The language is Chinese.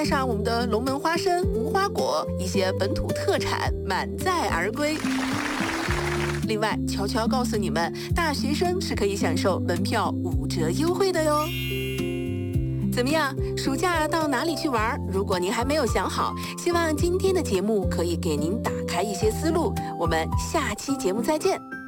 带上我们的龙门花生、无花果，一些本土特产，满载而归。另外，悄悄告诉你们，大学生是可以享受门票5折优惠的哟。怎么样，暑假到哪里去玩？如果您还没有想好，希望今天的节目可以给您打开一些思路。我们下期节目再见。